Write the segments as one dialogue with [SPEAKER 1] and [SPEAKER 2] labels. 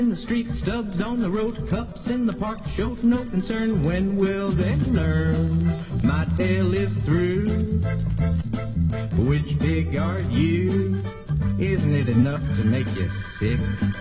[SPEAKER 1] In the street, stubs on the road, cups in the park, show no concern. When will they learn? My tale is through. Which pig are you? Isn't it enough to make you sick?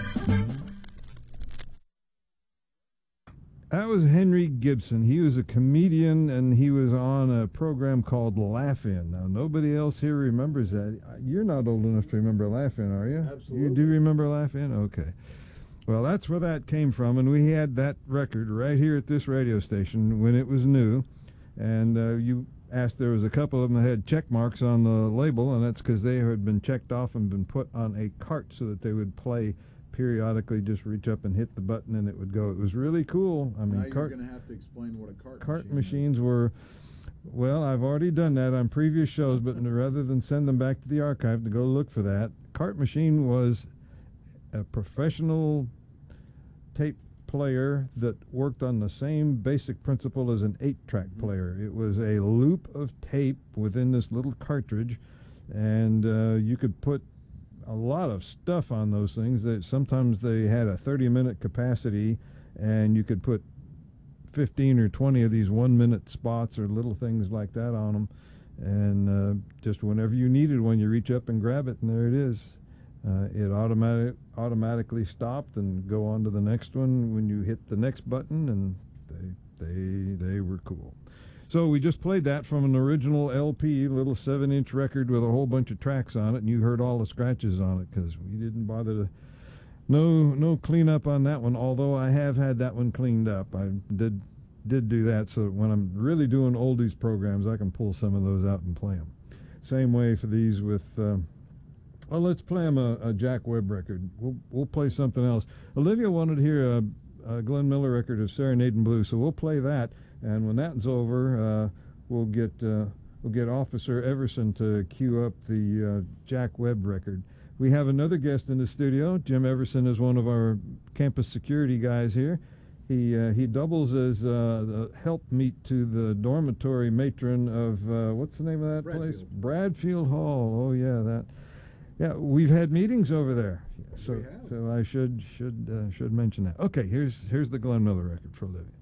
[SPEAKER 2] That was Henry Gibson. He was a comedian, and he was on a program called Laugh-In. Now, nobody else here remembers that. You're not old enough to remember Laugh-In, are you?
[SPEAKER 3] Absolutely.
[SPEAKER 2] You do remember Laugh-In? Okay. Well, that's where that came from, and we had that record right here at this radio station when it was new. And you asked, there was a couple of them that had check marks on the label, and that's because they had been checked off and been put on a cart so that they would play periodically. Just reach up and hit the button and it would go. It was really cool. I mean,
[SPEAKER 3] now you're going to have to explain what a
[SPEAKER 2] cart machines were. Well, I've already done that on previous shows, but rather than send them back to the archive to go look for that, cart machine was a professional tape player that worked on the same basic principle as an 8-track player. It was a loop of tape within this little cartridge, and you could put a lot of stuff on those things. Sometimes they had a 30-minute capacity, and you could put 15 or 20 of these 1-minute spots or little things like that on them, and just whenever you needed one, you reach up and grab it, and there it is. It automatically stopped and go on to the next one when you hit the next button, and they were cool. So we just played that from an original LP, little 7-inch record with a whole bunch of tracks on it, and you heard all the scratches on it because we didn't bother to. No cleanup on that one, although I have had that one cleaned up. I did do that, so when I'm really doing oldies programs, I can pull some of those out and play them. Same way for these with. Well, let's play them a Jack Webb record. We'll play something else. Olivia wanted to hear a Glenn Miller record of Serenading Blue, so we'll play that. And when that's over, we'll get Officer Everson to cue up the Jack Webb record. We have another guest in the studio. Jim Everson is one of our campus security guys here. He doubles as the helpmeet to the dormitory matron of what's the name of that
[SPEAKER 3] Bradfield.
[SPEAKER 2] place? Bradfield Hall. Oh yeah, that. Yeah, we've had meetings over there. So I should mention that. Okay, here's the Glenn Miller record for Olivia.